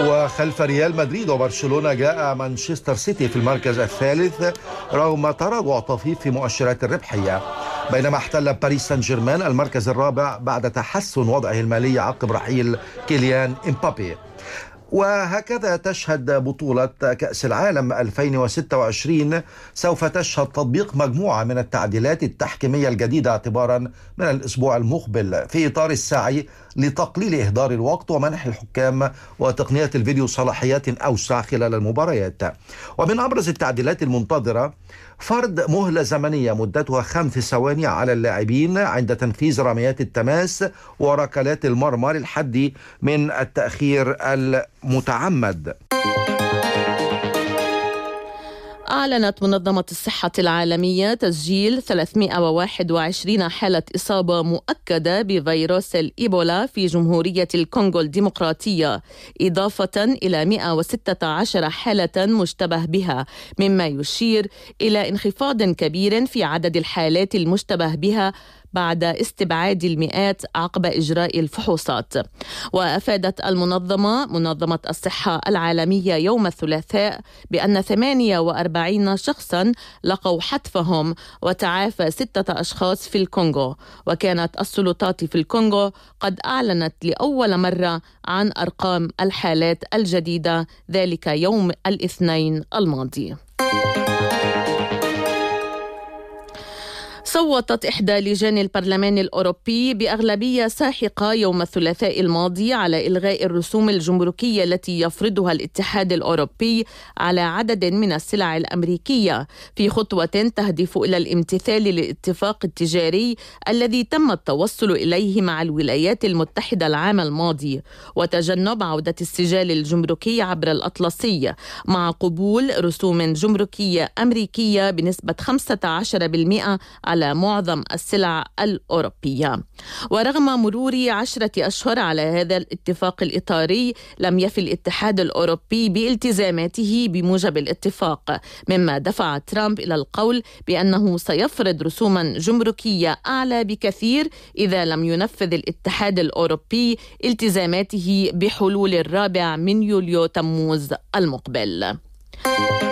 وخلف ريال مدريد وبرشلونة جاء مانشستر سيتي في المركز الثالث رغم تراجع طفيف في مؤشرات الربحية، بينما احتل باريس سان جيرمان المركز الرابع بعد تحسن وضعه المالي عقب رحيل كيليان إمبابي. وهكذا تشهد بطولة كأس العالم 2026 سوف تشهد تطبيق مجموعة من التعديلات التحكيمية الجديدة اعتبارا من الأسبوع المقبل في إطار السعي لتقليل إهدار الوقت ومنح الحكام وتقنية الفيديو صلاحيات أوسع خلال المباريات. ومن أبرز التعديلات المنتظرة فرض مهلة زمنية مدتها 5 ثواني على اللاعبين عند تنفيذ رميات التماس وركلات المرمى للحد من التأخير المتعمد. أعلنت منظمة الصحة العالمية تسجيل 321 حالة إصابة مؤكدة بفيروس الإيبولا في جمهورية الكونغو الديمقراطية، إضافة إلى 116 حالة مشتبه بها، مما يشير إلى انخفاض كبير في عدد الحالات المشتبه بها بعد استبعاد المئات عقب إجراء الفحوصات. وأفادت منظمة الصحة العالمية يوم الثلاثاء بأن 48 شخصا لقوا حتفهم وتعافى 6 أشخاص في الكونغو. وكانت السلطات في الكونغو قد أعلنت لأول مرة عن أرقام الحالات الجديدة ذلك يوم الاثنين الماضي. صوتت إحدى لجان البرلمان الأوروبي بأغلبية ساحقة يوم الثلاثاء الماضي على إلغاء الرسوم الجمركية التي يفرضها الاتحاد الأوروبي على عدد من السلع الأمريكية في خطوة تهدف إلى الامتثال للاتفاق التجاري الذي تم التوصل إليه مع الولايات المتحدة العام الماضي، وتجنب عودة السجال الجمركي عبر الأطلسي مع قبول رسوم جمركية أمريكية بنسبة 15% على معظم السلع الأوروبية. ورغم مرور 10 أشهر على هذا الاتفاق الإطاري لم يفي الاتحاد الأوروبي بالتزاماته بموجب الاتفاق، مما دفع ترامب إلى القول بأنه سيفرض رسوما جمركية أعلى بكثير إذا لم ينفذ الاتحاد الأوروبي التزاماته بحلول 4 يوليو تموز المقبل.